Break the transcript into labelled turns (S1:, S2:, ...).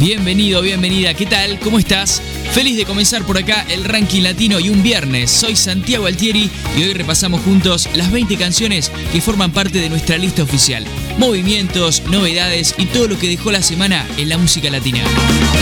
S1: Bienvenido, bienvenida, ¿qué tal? ¿Cómo estás? Feliz de comenzar por acá el ranking latino y un viernes. Soy Santiago Altieri y hoy repasamos juntos las 20 canciones que forman parte de nuestra lista oficial. Movimientos, novedades y todo lo que dejó la semana en la música latina.